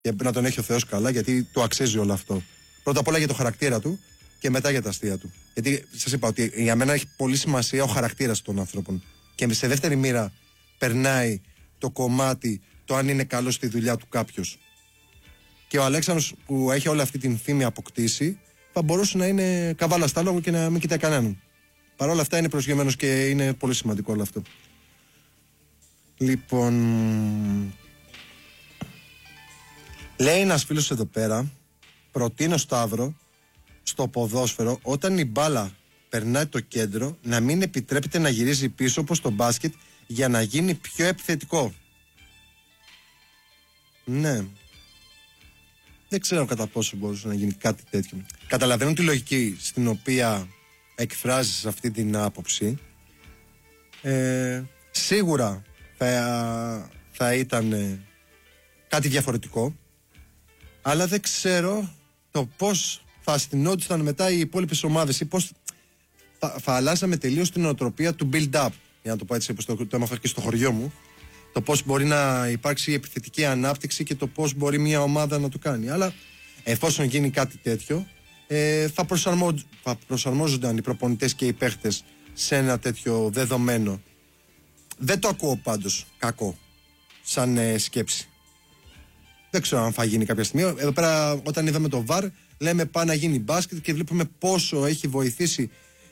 Και να τον έχει ο Θεός καλά, γιατί το αξίζει όλο αυτό. Πρώτα απ' όλα για το χαρακτήρα του και μετά για τα αστεία του. Γιατί σας είπα ότι για μένα έχει πολύ σημασία ο χαρακτήρας των ανθρώπων. Και σε δεύτερη μοίρα περνάει το κομμάτι το αν είναι καλό στη δουλειά του κάποιος. Και ο Αλέξανδρος που έχει όλη αυτή την φήμη αποκτήσει, θα μπορούσε να είναι καβάλα στα λόγο και να μην κοιτάει κανέναν. Παρ' όλα αυτά είναι προσγειωμένος και είναι πολύ σημαντικό όλο αυτό. Λοιπόν, λέει ένας φίλος εδώ πέρα, προτείνω Σταύρο στο ποδόσφαιρο όταν η μπάλα περνάει το κέντρο να μην επιτρέπεται να γυρίζει πίσω όπως το μπάσκετ για να γίνει πιο επιθετικό. Ναι. Δεν ξέρω κατά πόσο μπορούσε να γίνει κάτι τέτοιο. Καταλαβαίνω τη λογική στην οποία εκφράζεις αυτή την άποψη. Σίγουρα θα ήταν κάτι διαφορετικό, αλλά δεν ξέρω το πώς θα αστυνόντουσαν μετά οι υπόλοιπες ομάδες ή πώς θα αλλάζαμε τελείως την νοοτροπία του build-up, για να το πω έτσι, όπως το έμαθα και στο χωριό μου, το πώς μπορεί να υπάρξει επιθετική ανάπτυξη και το πώς μπορεί μια ομάδα να το κάνει. Αλλά εφόσον γίνει κάτι τέτοιο, θα προσαρμόζονταν οι προπονητές και οι παίχτες σε ένα τέτοιο δεδομένο. Δεν το ακούω πάντως κακό σαν σκέψη. Δεν ξέρω αν θα γίνει κάποια στιγμή. Εδώ πέρα όταν είδαμε το VAR λέμε πάει να γίνει μπάσκετ και βλέπουμε πόσο έχει βοηθήσει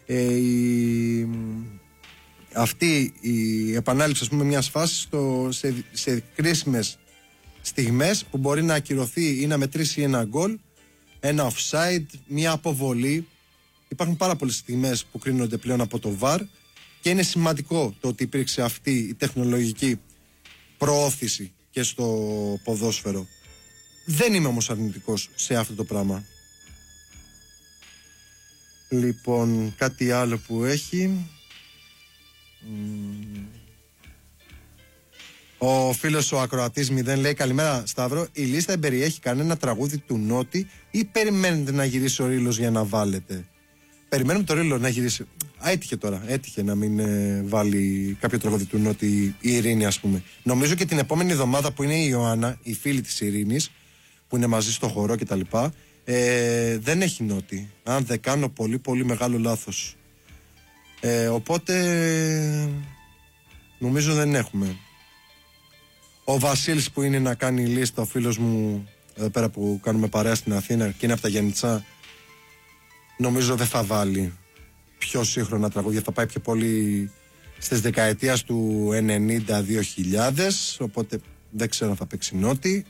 αυτή η επανάληψη, ας πούμε, μιας φάσης σε κρίσιμες στιγμές που μπορεί να ακυρωθεί ή να μετρήσει ένα γκολ, ένα offside, μια αποβολή. Υπάρχουν πάρα πολλές στιγμές που κρίνονται πλέον από το VAR και είναι σημαντικό το ότι υπήρξε αυτή η τεχνολογική προώθηση και στο ποδόσφαιρο. Δεν είμαι όμως αρνητικός σε αυτό το πράγμα. Λοιπόν, κάτι άλλο που έχει. Ο φίλος ο Ακροατής 0 λέει: καλημέρα Σταύρο, η λίστα εμπεριέχει κανένα τραγούδι του Νότι ή περιμένετε να γυρίσει ο Ρήλος για να βάλετε? Περιμένουμε το Ρήλο να γυρίσει. Έτυχε τώρα, έτυχε να μην βάλει κάποιο τραγούδι του Νότι η Ειρήνη, ας πούμε. Νομίζω και την επόμενη εβδομάδα που είναι η Ιωάννα, η φίλη της Ειρήνης, που είναι μαζί στο χορό κτλ. Δεν έχει Νότι. Αν δεν κάνω πολύ πολύ μεγάλο λάθος. Οπότε νομίζω δεν έχουμε. Ο Βασίλης που είναι να κάνει λίστα, ο φίλος μου εδώ πέρα που κάνουμε παρέα στην Αθήνα και είναι από τα Γενιτσά, νομίζω δεν θα βάλει πιο σύγχρονα τραγούδια, θα πάει πιο πολύ στις δεκαετίες του 90-2000, οπότε δεν ξέρω αν θα παίξει Νότι.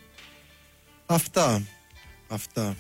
Αυτά.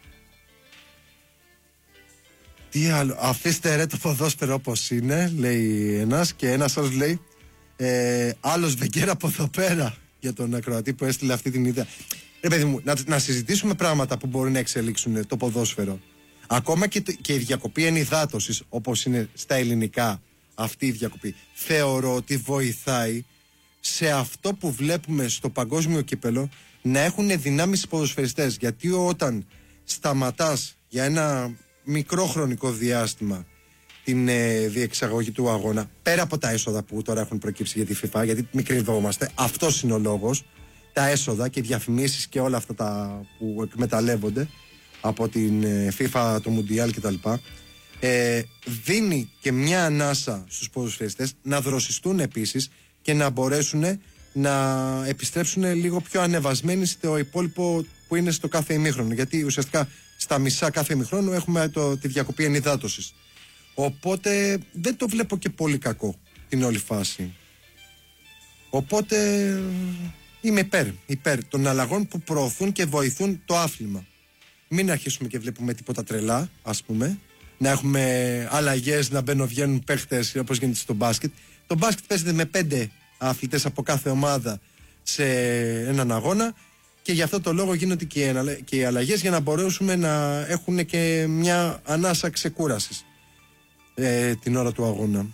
Τι άλλο? Αφήστε ρε το ποδόσφαιρο όπως είναι, λέει ένας, και ένας άλλος λέει άλλος Βεγγέρα από εδώ πέρα, για τον ακροατή που έστειλε αυτή την ιδέα. Ρε παιδί μου, να συζητήσουμε πράγματα που μπορεί να εξελίξουν το ποδόσφαιρο. Ακόμα και η διακοπή ενυδάτωσης, όπως είναι στα ελληνικά αυτή η διακοπή, θεωρώ ότι βοηθάει σε αυτό που βλέπουμε στο παγκόσμιο κύπελο, να έχουν δυνάμεις οι ποδοσφαιριστές. Γιατί όταν σταματάς για ένα μικρό χρονικό διάστημα την διεξαγωγή του αγώνα, πέρα από τα έσοδα που τώρα έχουν προκύψει για τη FIFA, γιατί μην κρυβόμαστε, αυτός είναι ο λόγος, τα έσοδα και οι διαφημίσεις και όλα αυτά τα που εκμεταλλεύονται από την FIFA, το Μουντιάλ κτλ. Δίνει και μια ανάσα στους ποδοσφαιριστές να δροσιστούν επίσης και να μπορέσουν να επιστρέψουν λίγο πιο ανεβασμένοι στο υπόλοιπο που είναι στο κάθε ημίχρονο. Γιατί ουσιαστικά στα μισά κάθε ημίχρονο έχουμε τη διακοπή ενυδάτωσης. Οπότε δεν το βλέπω και πολύ κακό την όλη φάση. Οπότε είμαι υπέρ των αλλαγών που προωθούν και βοηθούν το άθλημα. Μην αρχίσουμε και βλέπουμε τίποτα τρελά, ας πούμε. Να έχουμε αλλαγές, να βγαίνουν παίχτες όπως γίνεται στο μπάσκετ. Το μπάσκετ παίζεται με 5 αθλητές από κάθε ομάδα σε έναν αγώνα και γι' αυτό το λόγο γίνονται και οι αλλαγές για να μπορέσουμε να έχουν και μια ανάσα ξεκούρασης την ώρα του αγώνα.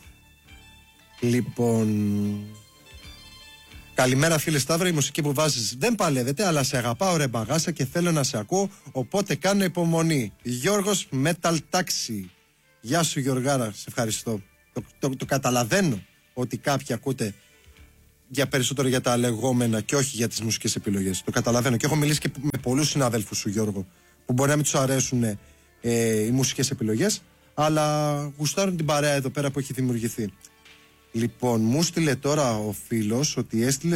Λοιπόν, καλημέρα φίλε Σταύρο, η μουσική που βάζεις δεν παλεύεται, αλλά σε αγαπάω ρε μπαγάσα και θέλω να σε ακούω, οπότε κάνω υπομονή. Γιώργος Metal Taxi. Γεια σου Γιωργάρα, σε ευχαριστώ. Το καταλαβαίνω ότι κάποιοι ακούτε περισσότερο για τα λεγόμενα και όχι για τις μουσικές επιλογές. Το καταλαβαίνω. Και έχω μιλήσει και με πολλούς συναδέλφους σου, Γιώργο, που μπορεί να μην τους αρέσουν οι μουσικές επιλογές, αλλά γουστάρουν την παρέα εδώ πέρα που έχει δημιουργηθεί. Λοιπόν, μου στείλε τώρα ο φίλος ότι έστειλε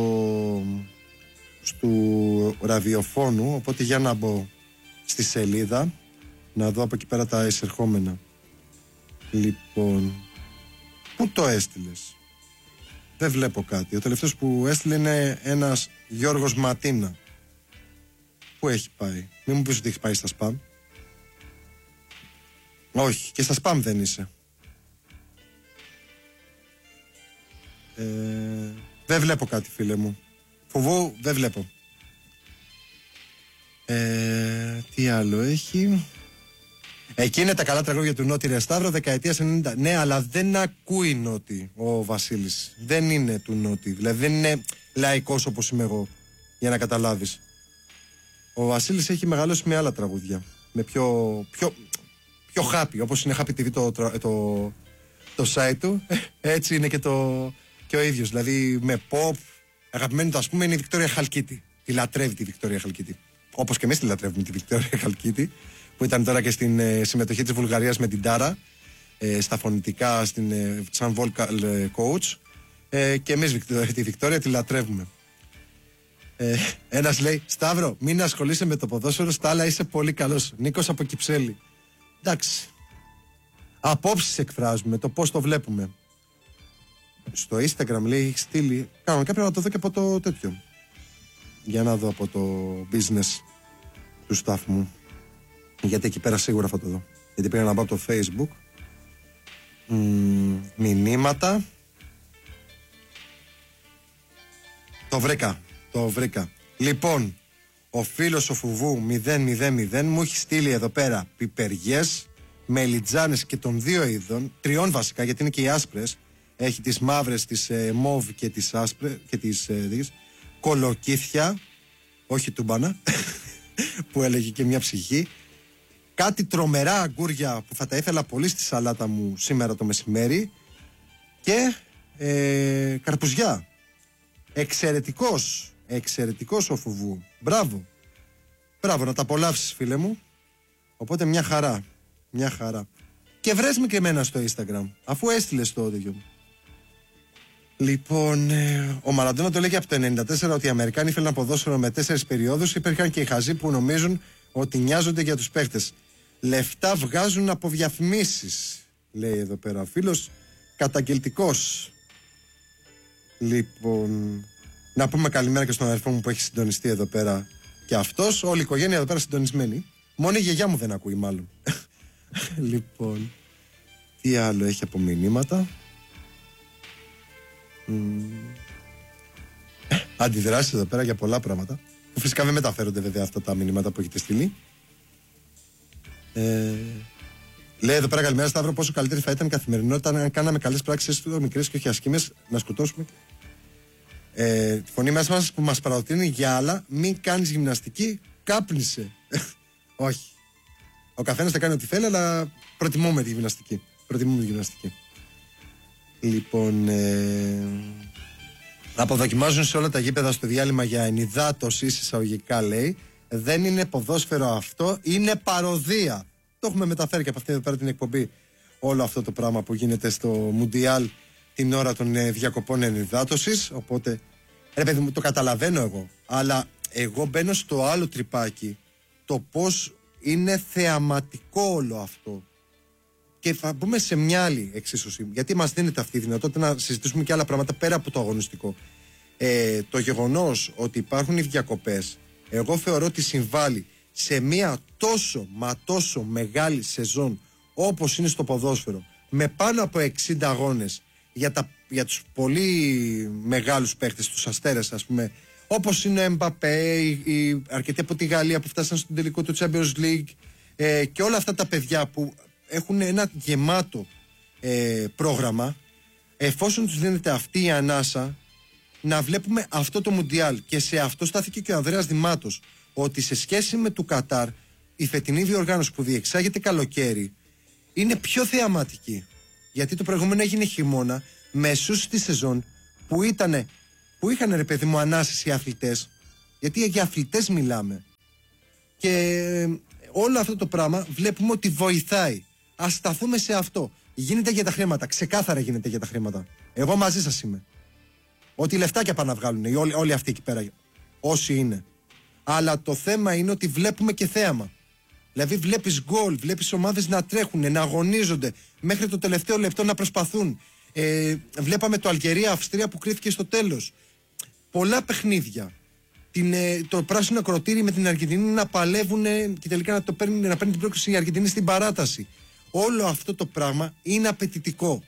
στο ραδιοφώνου, οπότε για να μπω στη σελίδα να δω από εκεί πέρα τα εισερχόμενα. Λοιπόν, πού το έστειλες? Δεν βλέπω κάτι. Ο τελευταίος που έστειλε είναι ένας Γιώργος Ματίνα. Πού έχει πάει? Μην μου πεις ότι έχει πάει στα spam. Όχι, και στα spam δεν είσαι. Δεν βλέπω κάτι, φίλε μου. Φοβώ, δεν βλέπω. Τι άλλο έχει? Εκεί είναι τα καλά τραγούδια του Νότι, ρε Σταύρο, δεκαετίας 90. Ναι, αλλά δεν ακούει Νότι ο Βασίλης. Δεν είναι του Νότι. Δηλαδή δεν είναι λαϊκός όπως είμαι εγώ, για να καταλάβεις. Ο Βασίλης έχει μεγαλώσει με άλλα τραγούδια. Με πιο happy, όπως είναι Happy TV το site του. Έτσι είναι και ο ίδιος. Δηλαδή με pop. Αγαπημένη του, ας πούμε, είναι η Βικτόρια Χαλκίτη. Τη λατρεύει τη Βικτόρια Χαλκίτη. Όπως και εμείς τη λατρεύουμε τη Βικτόρια Χαλκίτη, που ήταν τώρα και στην συμμετοχή της Βουλγαρίας με την Τάρα, στα φωνητικά, σαν vocal coach. Και εμείς τη Βικτόρια τη λατρεύουμε. Ένας λέει: Σταύρο, μην ασχολείσαι με το ποδόσφαιρο, στα άλλα είσαι πολύ καλός. Νίκος από Κυψέλη. Εντάξει. Απόψεις εκφράζουμε, το πώς το βλέπουμε. Στο Instagram λέει: έχει στείλει. Κανονικά πρέπει να το δω και από το τέτοιο. Για να δω από το business του σταθμού. Γιατί εκεί πέρα σίγουρα θα το δω. Γιατί πήγα να πάω από το Facebook. Μηνύματα. Το βρήκα. Λοιπόν, ο φίλος ο Φουβού 000 μου έχει στείλει εδώ πέρα πιπεριές, μελιτζάνες και των δύο είδων, τριών βασικά, γιατί είναι και οι άσπρες. Έχει τις μαύρες, τις μόβ και τις άσπρες και τις κολοκύθια, όχι τούμπανα, που έλεγε και μια ψυχή. Κάτι τρομερά αγκούρια που θα τα ήθελα πολύ στη σαλάτα μου σήμερα το μεσημέρι. Και καρπουζιά. Εξαιρετικός ο Φουβού. Μπράβο, να τα απολαύσεις, φίλε μου. Οπότε μια χαρά. Και βρες με και εμένα στο Instagram, αφού έστειλες το όδηγο μου. Λοιπόν, ο Μαραντόνα το λέγει από το 1994 ότι οι Αμερικάνοι ήθελαν ποδόσφαιρο με 4 περιόδους. Υπήρχαν και οι χαζοί που νομίζουν ότι νοιάζονται για τους παίχτες. Λεφτά βγάζουν από διαφημίσεις, λέει εδώ πέρα ο φίλος, καταγγελτικός. Λοιπόν, να πούμε καλημέρα και στον αδερφό μου που έχει συντονιστεί εδώ πέρα και αυτός. Όλη η οικογένεια εδώ πέρα συντονισμένη. Μόνο η γιαγιά μου δεν ακούει, μάλλον. Λοιπόν, τι άλλο έχει από μηνύματα? Αντιδράσεις εδώ πέρα για πολλά πράγματα, που φυσικά δεν μεταφέρονται βέβαια αυτά τα μηνύματα που έχετε στείλει. Λέει εδώ πέρα: καλημέρα Σταύρο, πόσο καλύτερη θα ήταν η καθημερινότητα αν κάναμε καλές πράξεις, έστω μικρές και όχι ασκήμες, να σκοτώσουμε τη φωνή μέσα μας που μας παροτρύνει για άλλα. Μην κάνεις γυμναστική, κάπνισε. Όχι. Ο καθένας θα κάνει ό,τι θέλει, αλλά προτιμούμε τη γυμναστική. Λοιπόν, αποδοκιμάζουν σε όλα τα γήπεδα στο διάλειμμα για ενυδάτωση εισαγωγικά, λέει. Δεν είναι ποδόσφαιρο αυτό, είναι παροδία. Το έχουμε μεταφέρει και από αυτή εδώ πέρα την εκπομπή όλο αυτό το πράγμα που γίνεται στο Μουντιάλ την ώρα των διακοπών ενυδάτωσης. Οπότε, ρε παιδί μου, το καταλαβαίνω εγώ. Αλλά εγώ μπαίνω στο άλλο τρυπάκι, το πώς είναι θεαματικό όλο αυτό. Και θα μπούμε σε μια άλλη εξίσωση, γιατί μας δίνεται αυτή η δυνατότητα να συζητήσουμε και άλλα πράγματα πέρα από το αγωνιστικό. Το γεγονός ότι υπάρχουν οι διακοπές, εγώ θεωρώ ότι συμβάλλει σε μια τόσο μεγάλη σεζόν όπως είναι στο ποδόσφαιρο, με πάνω από 60 αγώνες για τους πολύ μεγάλους παίχτες, τους αστέρες, ας πούμε, όπως είναι ο Εμπαπέ, οι αρκετοί από τη Γαλλία που φτάσαν στον τελικό του Champions League, και όλα αυτά τα παιδιά που έχουν ένα γεμάτο πρόγραμμα, εφόσον τους δίνεται αυτή η ανάσα να βλέπουμε αυτό το Μουντιάλ. Και σε αυτό στάθηκε και ο Ανδρέας Δημάτος, ότι σε σχέση με του Κατάρ η φετινή διοργάνωση που διεξάγεται καλοκαίρι είναι πιο θεαματική, γιατί το προηγούμενο έγινε χειμώνα, μεσούς στη σεζόν που ήταν που είχαν, ρε παιδί μου, ανάσες οι αθλητές, γιατί για αθλητές μιλάμε, και όλο αυτό το πράγμα βλέπουμε ότι βοηθάει. Ας σταθούμε σε αυτό. Γίνεται για τα χρήματα, ξεκάθαρα γίνεται για τα χρήματα. Εγώ μαζί σας είμαι. Ότι λεφτάκια πάνε να βγάλουν όλοι αυτοί εκεί πέρα, όσοι είναι. Αλλά το θέμα είναι ότι βλέπουμε και θέαμα. Δηλαδή βλέπεις γκολ, βλέπεις ομάδες να τρέχουν, να αγωνίζονται μέχρι το τελευταίο λεπτό, να προσπαθούν. Βλέπαμε το Αλγερία-Αυστρία που κρίθηκε στο τέλος. Πολλά παιχνίδια. Το πράσινο ακροτήρι με την Αργεντινή να παλεύουν και τελικά να παίρνει την πρόκληση η Αργεντινή στην παράταση. Όλο αυτό το πράγμα είναι απαιτητικό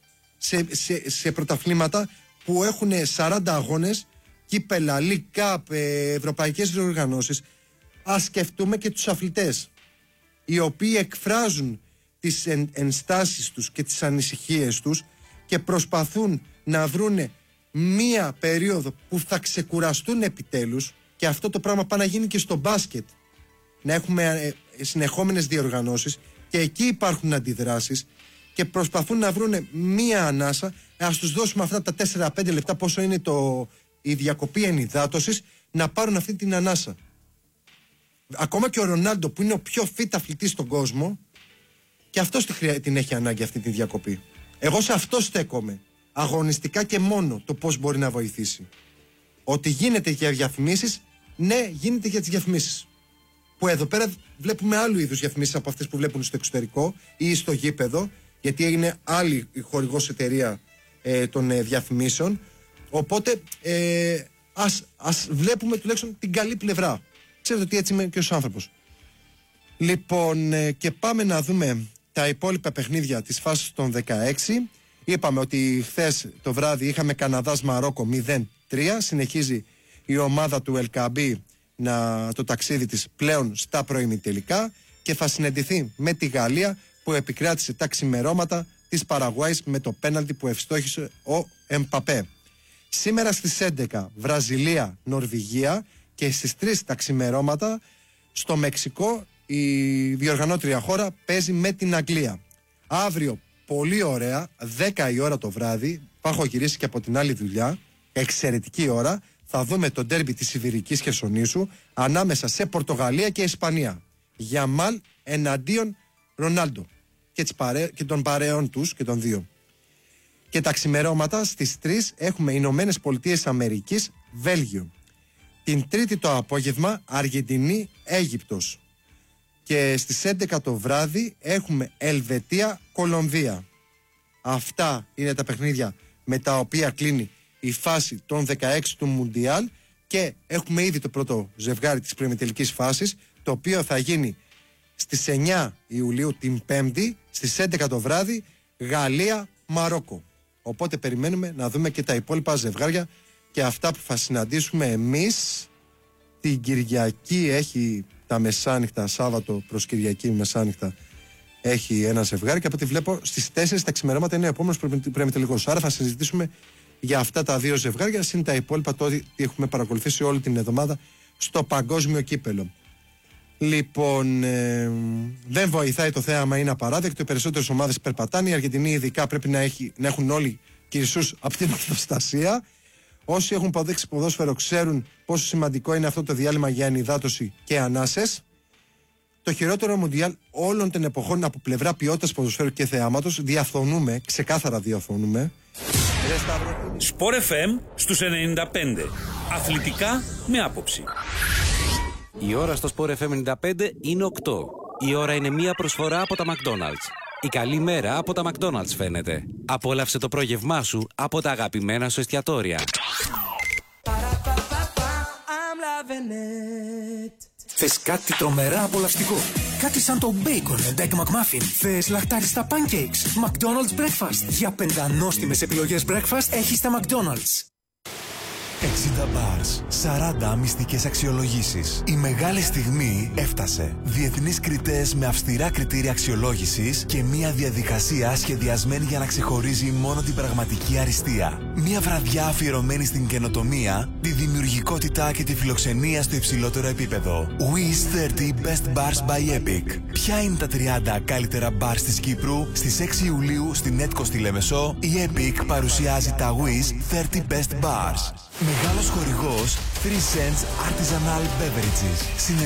σε πρωταθλήματα που έχουν 40 αγώνες, κύπελα, League Cup, ευρωπαϊκές διοργανώσεις. Ας σκεφτούμε και τους αθλητές, οι οποίοι εκφράζουν τις ενστάσεις τους και τις ανησυχίες τους και προσπαθούν να βρούνε μία περίοδο που θα ξεκουραστούν επιτέλους, και αυτό το πράγμα πάει να γίνει και στο μπάσκετ, να έχουμε συνεχόμενες διοργανώσεις και εκεί υπάρχουν αντιδράσεις και προσπαθούν να βρούνε μία ανάσα. Ας τους δώσουμε αυτά τα 4-5 λεπτά, πόσο είναι η διακοπή ενυδάτωσης, να πάρουν αυτή την ανάσα. Ακόμα και ο Ρονάλντο, που είναι ο πιο fit αθλητής στον κόσμο, και αυτός την έχει ανάγκη αυτή τη διακοπή. Εγώ σε αυτό στέκομαι. Αγωνιστικά και μόνο το πώς μπορεί να βοηθήσει. Ότι γίνεται για διαφημίσεις, ναι, γίνεται για τις διαφημίσεις. Που εδώ πέρα βλέπουμε άλλου είδους διαφημίσεις από αυτές που βλέπουν στο εξωτερικό ή στο γήπεδο, γιατί είναι άλλη χορηγός εταιρεία των διαφημίσεων. Οπότε ας βλέπουμε τουλάχιστον την καλή πλευρά. Ξέρετε ότι έτσι είμαι και ως άνθρωπος. Λοιπόν, και πάμε να δούμε τα υπόλοιπα παιχνίδια της φάσης των 16. Είπαμε ότι χθες το βράδυ είχαμε Καναδάς-Μαρόκο 0-3. Συνεχίζει η ομάδα του Ελκαμπή το ταξίδι της πλέον στα προημιτελικά και θα συναντηθεί με τη Γαλλία, που επικράτησε τα ξημερώματα της Παραγουάης με το πέναλτι που ευστόχησε ο Εμπαπέ. Σήμερα στις 11 Βραζιλία-Νορβηγία και στις 3 τα ξημερώματα στο Μεξικό η διοργανώτρια χώρα παίζει με την Αγγλία. Αύριο πολύ ωραία, 10 η ώρα το βράδυ, θα έχω γυρίσει και από την άλλη δουλειά, εξαιρετική ώρα, θα δούμε το ντέρμπι της Ιβηρικής Χερσονήσου ανάμεσα σε Πορτογαλία και Ισπανία. Γιαμάλ εναντίον Ρονάλντο και των παρέων τους και των δύο. Και τα ξημερώματα στις 3 έχουμε Ηνωμένες Πολιτείες Αμερικής, Βέλγιο. Την Τρίτη το απόγευμα Αργεντινή, Αίγυπτος. Και στις 11 το βράδυ έχουμε Ελβετία, Κολομβία. Αυτά είναι τα παιχνίδια με τα οποία κλείνει η φάση των 16 του Μουντιάλ και έχουμε ήδη το πρώτο ζευγάρι της προημιτελικής φάσης, το οποίο θα γίνει στις 9 Ιουλίου την Πέμπτη στις 11 το βράδυ, Γαλλία-Μαρόκο. Οπότε περιμένουμε να δούμε και τα υπόλοιπα ζευγάρια και αυτά που θα συναντήσουμε εμείς. Την Κυριακή έχει τα μεσάνυχτα, Σάββατο προς Κυριακή μεσάνυχτα έχει ένα ζευγάρι, και από ό,τι βλέπω στις 4 τα ξημερώματα είναι ο επόμενος προημιτελικός. Άρα θα συζητήσουμε για αυτά τα δύο ζευγάρια, συν τα υπόλοιπα το ότι έχουμε παρακολουθήσει όλη την εβδομάδα στο παγκόσμιο κύπελο. Λοιπόν, δεν βοηθάει το θέαμα, είναι απαράδεκτο. Οι περισσότερες ομάδες περπατάνε. Η Αργεντινή ειδικά πρέπει να έχουν όλοι κυρσούς από την ορθοστασία. Όσοι έχουν αποδείξει ποδόσφαιρο ξέρουν πόσο σημαντικό είναι αυτό το διάλειμμα για ενυδάτωση και ανάσες. Το χειρότερο Μουντιάλ όλων των εποχών από πλευρά ποιότητας ποδοσφαίρου και θεάματος. Διαφωνούμε, ξεκάθαρα διαφωνούμε. Σπορ FM στους 95. Αθλητικά με άποψη. Η ώρα στο Sport FM 95 είναι 8. Η ώρα είναι μία προσφορά από τα McDonald's. Η καλή μέρα από τα McDonald's φαίνεται. Απόλαυσε το πρόγευμά σου από τα αγαπημένα σου εστιατόρια. Θες κάτι τρομερά απολαυστικό? Κάτι σαν το Bacon and Egg McMuffin? Θες λαχτάριστα pancakes? McDonald's Breakfast. Για πεντανόστιμες επιλογές breakfast έχεις τα McDonald's. 60 bars, 40 μυστικές αξιολογήσεις. Η μεγάλη στιγμή έφτασε. Διεθνείς κριτές με αυστηρά κριτήρια αξιολόγησης και μια διαδικασία σχεδιασμένη για να ξεχωρίζει μόνο την πραγματική αριστεία. Μια βραδιά αφιερωμένη στην καινοτομία, τη δημιουργικότητα και τη φιλοξενία στο υψηλότερο επίπεδο. Wish 30 Best Bars by Epic. Ποια είναι τα 30 καλύτερα bars της Κύπρου? Στις 6 Ιουλίου στην Έτκο στη Λεμεσό, η Epic παρουσιάζει τα Wish 30 Best Bars. Μεγάλος χορηγός 3 Cents Artisanal Beverages.